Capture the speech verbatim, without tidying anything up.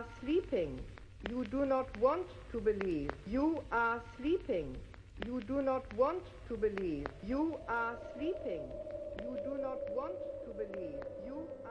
are sleeping. You do not want to believe. You are sleeping. You do not want to believe. You are sleeping. You do not want to believe. You are